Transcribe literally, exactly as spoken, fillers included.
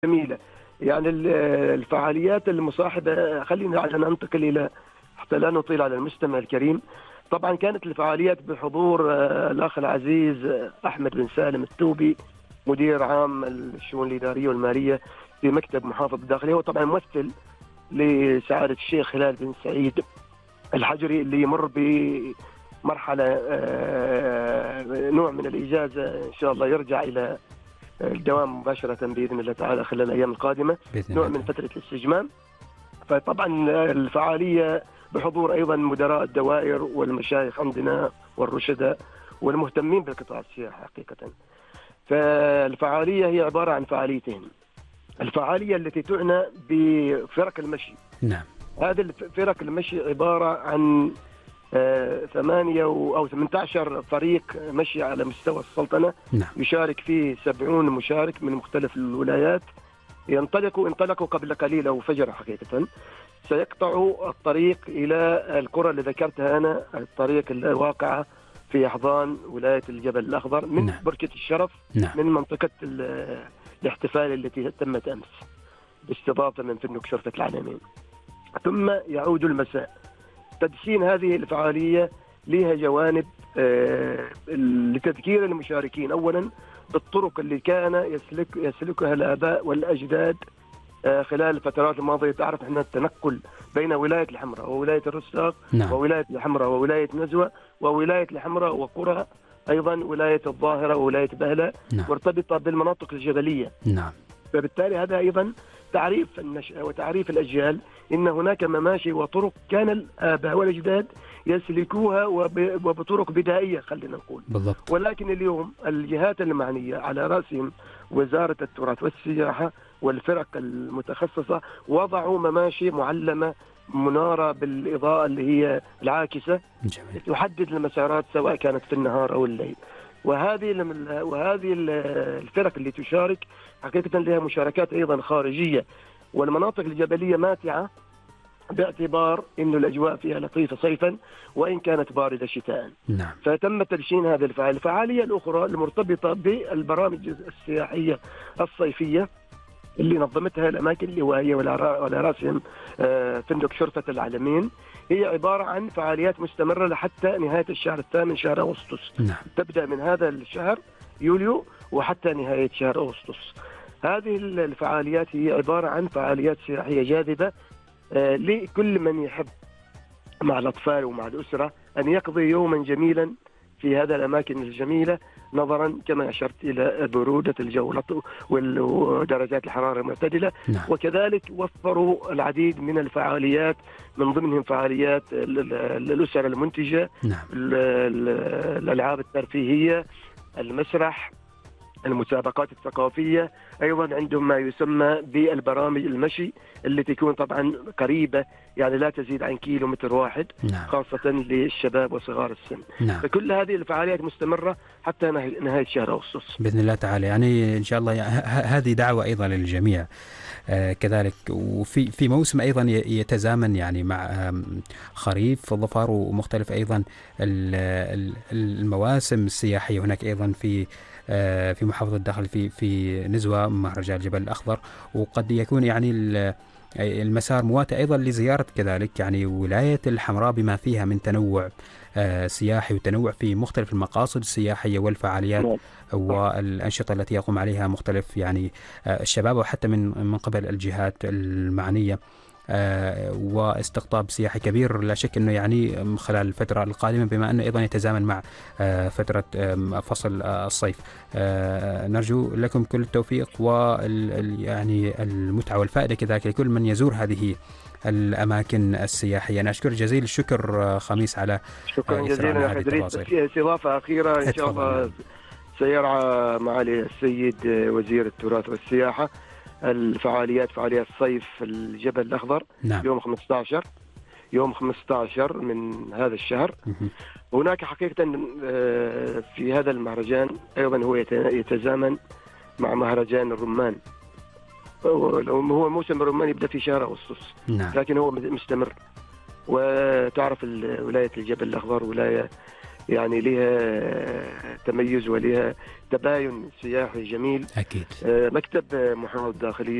جميلة. يعني الفعاليات المصاحبة، خلينا على ننتقل إلى حتى لا نطيل على المستمع الكريم. طبعا كانت الفعاليات بحضور الأخ العزيز أحمد بن سالم التوبي، مدير عام الشؤون الإدارية والمالية في مكتب محافظ الداخلية، هو طبعا ممثل لسعادة الشيخ هلال بن سعيد الحجري اللي يمر بمرحلة نوع من الإجازة، إن شاء الله يرجع إلى الدوام مباشرة بإذن الله تعالى خلال الأيام القادمة، نوع من فترة الاستجمام. فطبعا الفعالية بحضور أيضا مدراء الدوائر والمشايخ عندنا والرشداء والمهتمين بالقطاع السياحي حقيقة. فالفعالية هي عبارة عن فعاليتين. الفعالية التي تعنى بفرق المشي. نعم. هذه الفرق المشي عبارة عن آه ثمانية أو ثمانية عشر فريق مشي على مستوى السلطنة. نعم. يشارك فيه سبعون مشارك من مختلف الولايات. ينطلقوا انطلقوا قبل قليل أو فجر حقيقة، سيقطعوا الطريق إلى القرى اللي ذكرتها أنا، الطريق الواقعة في أحضان ولاية الجبل الأخضر من نعم. بركة الشرف. نعم. من منطقة الاحتفال التي تمت أمس باستضافة من فندق شرطة العلمين. ثم يعود المساء. تدشين هذه الفعالية لها جوانب آه لتذكير المشاركين أولا بالطرق اللي كان يسلك يسلكها الآباء والأجداد آه خلال الفترات الماضية. تعرف احنا التنقل بين ولاية الحمراء وولاية الرساق. نعم. وولاية الحمراء وولاية نزوة وولاية الحمراء وقرى أيضا ولاية الظاهرة وولاية بهلة. نعم. مرتبطة بالمناطق الجبلية. نعم. فبالتالي هذا أيضا تعريف النشأة وتعريف الأجيال إن هناك مماشي وطرق كان الآباء والأجداد يسلكوها وبطرق بدائية خلينا نقول. بالضبط. ولكن اليوم الجهات المعنية على رأسهم وزارة التراث والسياحة والفرق المتخصصة وضعوا مماشي معلمة منارة بالإضاءة اللي هي العاكسة. جميل. تحدد المسارات سواء كانت في النهار أو الليل. وهذه وهذه الفرق اللي تشارك حقيقة لها مشاركات أيضا خارجية، والمناطق الجبلية ماتعة باعتبار إنه الأجواء فيها لطيفة صيفا وإن كانت باردة شتاء. نعم. فتم تدشين هذه الفعالية. الفعالية الأخرى المرتبطة بالبرامج السياحية الصيفية اللي نظمتها الأماكن اللوائية وعلى رأسهم فندق شرطة العلمين، هي عبارة عن فعاليات مستمرة لحتى نهاية الشهر الثامن شهر أغسطس. نعم. تبدأ من هذا الشهر يوليو وحتى نهاية شهر أغسطس. هذه الفعاليات هي عبارة عن فعاليات سياحية جاذبة آه لكل من يحب مع الأطفال ومع الأسرة أن يقضي يوما جميلا في هذه الأماكن الجميلة، نظرا كما أشرت إلى برودة الجو ودرجات الحرارة المعتدلة. نعم. وكذلك وفروا العديد من الفعاليات من ضمنهم فعاليات الأسر المنتجة. نعم. الألعاب الترفيهية، المسرح، المسابقات الثقافية. أيضا عندهم ما يسمى بالبرامج المشي اللي تكون طبعا قريبة، يعني لا تزيد عن كيلو متر واحد. نعم. خاصة للشباب وصغار السن. نعم. فكل هذه الفعاليات مستمرة حتى نهاية شهر أغسطس بإذن الله تعالى. يعني إن شاء الله يعني هذه دعوة أيضا للجميع آه كذلك. وفي في موسم أيضا يتزامن يعني مع خريف الظفار ومختلف أيضا المواسم السياحية. هناك أيضا في في محافظة الداخل في في نزوة مهرجان الجبل الأخضر، وقد يكون يعني المسار مواتي أيضا لزيارة كذلك يعني ولاية الحمراء بما فيها من تنوع سياحي وتنوع في مختلف المقاصد السياحية والفعاليات والأنشطة التي يقوم عليها مختلف يعني الشباب وحتى من من قبل الجهات المعنية. آه واستقطاب سياحي كبير لا شك أنه يعني خلال الفترة القادمة، بما أنه أيضا يتزامن مع آه فترة آه فصل آه الصيف. آه نرجو لكم كل التوفيق وال يعني المتعة والفائدة كذلك لكل من يزور هذه الأماكن السياحية. أنا أشكر جزيل الشكر خميس على شكرا جزيلا يا إدريس. إضافة أخيرة إن شاء الله سيرعى معالي السيد وزير التراث والسياحة الفعاليات فعاليات صيف الجبل الأخضر. نعم. يوم خمسة عشر يوم خمسة عشر من هذا الشهر. هناك حقيقة في هذا المهرجان أيضا هو يتزامن مع مهرجان الرمان. هو موسم الرمان يبدأ في شهر أغسطس. نعم. لكن هو مستمر. وتعرف ولاية الجبل الأخضر ولاية يعني لها تميز ولها تباين سياحي جميل. أكيد. مكتب محافظة الداخلية